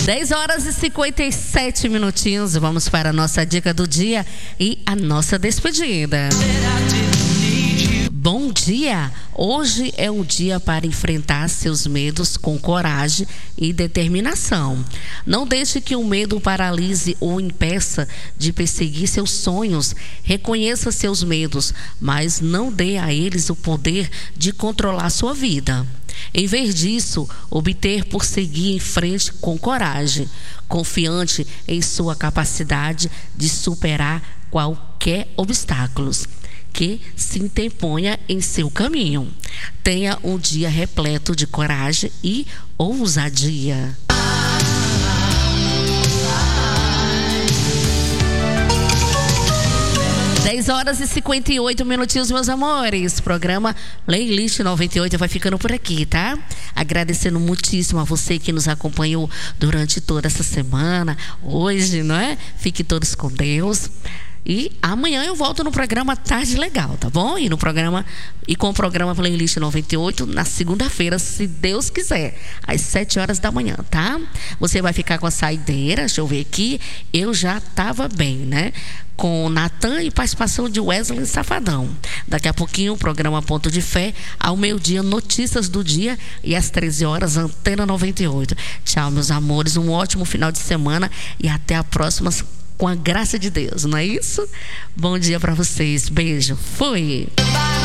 10h57. Vamos para a nossa dica do dia e a nossa despedida. Bom dia! Hoje é um dia para enfrentar seus medos com coragem e determinação. Não deixe que o medo paralise ou impeça de perseguir seus sonhos. Reconheça seus medos, mas não dê a eles o poder de controlar sua vida. Em vez disso, obter por seguir em frente com coragem, confiante em sua capacidade de superar qualquer obstáculo que se interponha em seu caminho. Tenha um dia repleto de coragem e ousadia. Dez horas e 58 minutinhos, meus amores. Programa Playlist 98 vai ficando por aqui, tá? Agradecendo muitíssimo a você que nos acompanhou durante toda essa semana. Hoje, não é? Fiquem todos com Deus. E amanhã eu volto no programa Tarde Legal, tá bom? E com o programa Playlist 98 na segunda-feira, se Deus quiser, às 7h da manhã, tá? Você vai ficar com a saideira, deixa eu ver aqui. Eu já tava bem, né? Com Natan e participação de Wesley Safadão. Daqui a pouquinho o programa Ponto de Fé, ao meio-dia notícias do dia e às 13h Antena 98. Tchau, meus amores, um ótimo final de semana e até a próxima, com a graça de Deus, não é isso? Bom dia para vocês, beijo, fui!